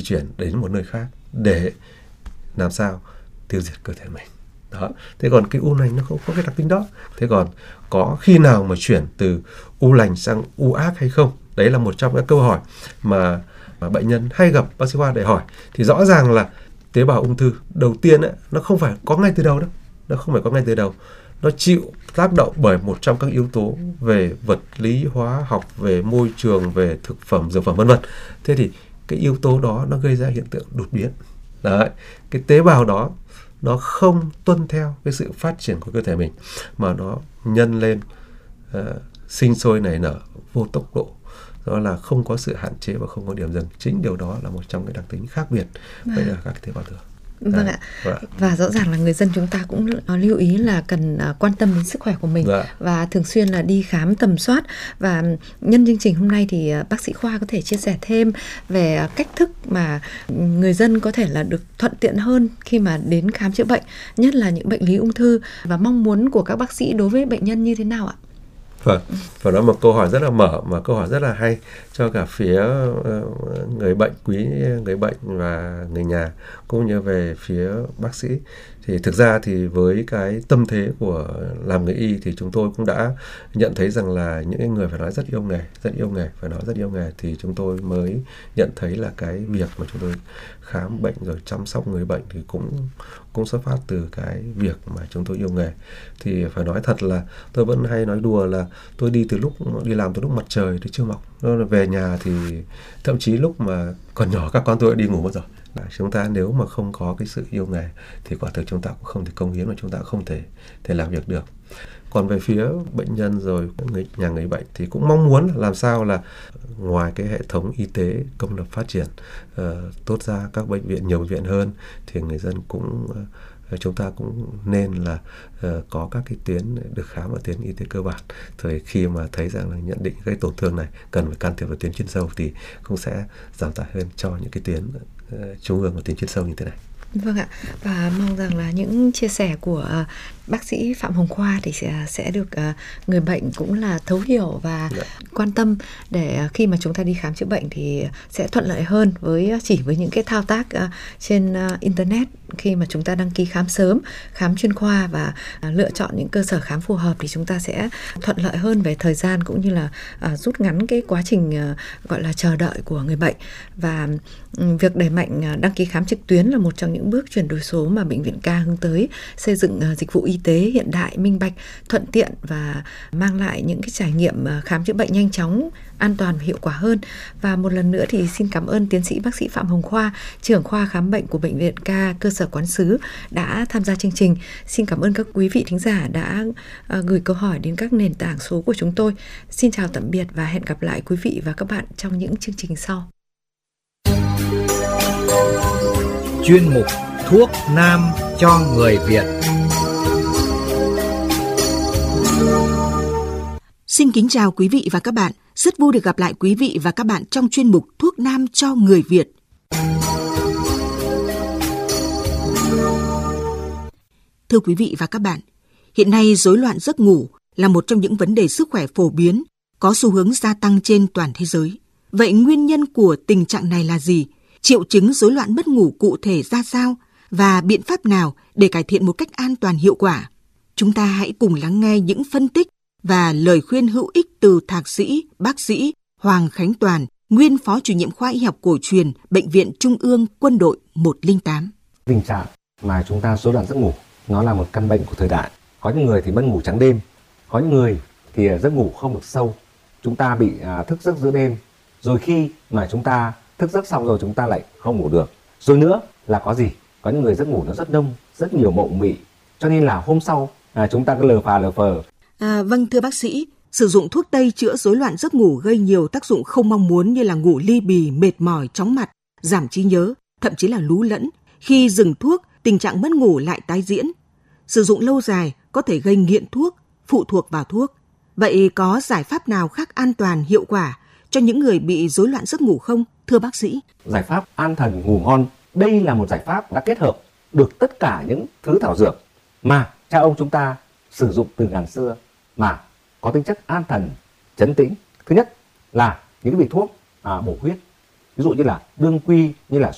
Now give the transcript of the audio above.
chuyển đến một nơi khác để làm sao tiêu diệt cơ thể mình. Đó. Thế còn cái u lành nó không có cái đặc tính đó. Thế còn có khi nào mà chuyển từ u lành sang u ác hay không? Đấy là một trong các câu hỏi mà bệnh nhân hay gặp bác sĩ khoa để hỏi. Thì rõ ràng là tế bào ung thư đầu tiên ấy, nó không phải có ngay từ đầu đâu. Nó không phải có ngay từ đầu. Nó chịu tác động bởi một trong các yếu tố về vật lý, hóa học, về môi trường, về thực phẩm, dược phẩm vân vân. Thế thì cái yếu tố đó nó gây ra hiện tượng đột biến. Đấy. Cái tế bào đó nó không tuân theo cái sự phát triển của cơ thể mình mà nó nhân lên, sinh sôi nảy nở vô tốc độ. Đó là không có sự hạn chế và không có điểm dừng. Chính điều đó là một trong cái đặc tính khác biệt với các tế bào thường. Vâng ạ. Và rõ ràng là người dân chúng ta cũng lưu ý là cần quan tâm đến sức khỏe của mình và thường xuyên là đi khám tầm soát. Và nhân chương trình hôm nay thì bác sĩ Khoa có thể chia sẻ thêm về cách thức mà người dân có thể là được thuận tiện hơn khi mà đến khám chữa bệnh, nhất là những bệnh lý ung thư, và mong muốn của các bác sĩ đối với bệnh nhân như thế nào ạ? Vâng, và đó là một câu hỏi rất là mở, mà câu hỏi rất là hay cho cả phía người bệnh, quý người bệnh và người nhà, cũng như về phía bác sĩ. Thì thực ra thì với cái tâm thế của làm người y thì chúng tôi cũng đã nhận thấy rằng là những người phải nói rất yêu nghề, thì chúng tôi mới nhận thấy là cái việc mà chúng tôi khám bệnh rồi chăm sóc người bệnh thì cũng xuất phát từ cái việc mà chúng tôi yêu nghề. Thì phải nói thật là tôi vẫn hay nói đùa là tôi đi làm từ lúc mặt trời tới chưa mọc. Nó về nhà thì thậm chí lúc mà còn nhỏ các con tôi đã đi ngủ mất rồi. Chúng ta nếu mà không có cái sự yêu nghề thì quả thực chúng ta cũng không thể cống hiến và chúng ta cũng không thể làm việc được. Còn về phía bệnh nhân rồi người bệnh thì cũng mong muốn làm sao là ngoài cái hệ thống y tế công lập phát triển tốt ra, các bệnh viện, nhiều bệnh viện hơn, thì người dân chúng ta cũng nên là có các cái tuyến được khám ở tuyến y tế cơ bản. Rồi khi mà thấy rằng là nhận định cái tổn thương này cần phải can thiệp vào tuyến chuyên sâu thì cũng sẽ giảm tải hơn cho những cái tuyến trung ương và tuyến chuyên sâu như thế này. Vâng ạ, và mong rằng là những chia sẻ của bác sĩ Phạm Hồng Khoa thì sẽ được người bệnh cũng là thấu hiểu và quan tâm, để khi mà chúng ta đi khám chữa bệnh thì sẽ thuận lợi hơn chỉ với những cái thao tác trên internet. Khi mà chúng ta đăng ký khám sớm, khám chuyên khoa và lựa chọn những cơ sở khám phù hợp thì chúng ta sẽ thuận lợi hơn về thời gian, cũng như là rút ngắn cái quá trình gọi là chờ đợi của người bệnh. Và việc đẩy mạnh đăng ký khám trực tuyến là một trong những bước chuyển đổi số mà Bệnh viện K hướng tới, xây dựng dịch vụ y tế hiện đại, minh bạch, thuận tiện và mang lại những cái trải nghiệm khám chữa bệnh nhanh chóng, an toàn và hiệu quả hơn. Và một lần nữa thì xin cảm ơn tiến sĩ bác sĩ Phạm Hồng Khoa, trưởng khoa khám bệnh của Bệnh viện K cơ sở Quán Sứ đã tham gia chương trình. Xin cảm ơn các quý vị thính giả đã gửi câu hỏi đến các nền tảng số của chúng tôi. Xin chào tạm biệt và hẹn gặp lại quý vị và các bạn trong những chương trình sau. Chuyên mục Thuốc Nam cho người Việt. Xin kính chào quý vị và các bạn. Rất vui được gặp lại quý vị và các bạn trong chuyên mục Thuốc Nam cho người Việt. Thưa quý vị và các bạn, hiện nay rối loạn giấc ngủ là một trong những vấn đề sức khỏe phổ biến, có xu hướng gia tăng trên toàn thế giới. Vậy nguyên nhân của tình trạng này là gì? Triệu chứng rối loạn mất ngủ cụ thể ra sao? Và biện pháp nào để cải thiện một cách an toàn hiệu quả? Chúng ta hãy cùng lắng nghe những phân tích và lời khuyên hữu ích từ Thạc sĩ, bác sĩ Hoàng Khánh Toàn, nguyên Phó Chủ nhiệm khoa y học cổ truyền Bệnh viện Trung ương Quân đội 108. Tình trạng mà chúng ta rối loạn giấc ngủ, nó là một căn bệnh của thời đại. Có những người thì mất ngủ trắng đêm, có những người thì giấc ngủ không được sâu. Chúng ta bị thức giấc giữa đêm, rồi khi mà chúng ta thức giấc xong rồi chúng ta lại không ngủ được. Rồi nữa là có gì? Có những người giấc ngủ nó rất nông, rất nhiều mộng mị, cho nên là hôm sau chúng ta cứ lờ phờ. Vâng, thưa bác sĩ, sử dụng thuốc tây chữa rối loạn giấc ngủ gây nhiều tác dụng không mong muốn như là ngủ li bì, mệt mỏi, chóng mặt, giảm trí nhớ, thậm chí là lú lẫn. Khi dừng thuốc, tình trạng mất ngủ lại tái diễn. Sử dụng lâu dài có thể gây nghiện thuốc, phụ thuộc vào thuốc. Vậy có giải pháp nào khác an toàn, hiệu quả cho những người bị rối loạn giấc ngủ không, thưa bác sĩ? Giải pháp an thần ngủ ngon, đây là một giải pháp đã kết hợp được tất cả những thứ thảo dược mà cha ông chúng ta sử dụng từ ngàn xưa, mà có tính chất an thần, trấn tĩnh. Thứ nhất là những vị thuốc bổ huyết, ví dụ như là đương quy, như là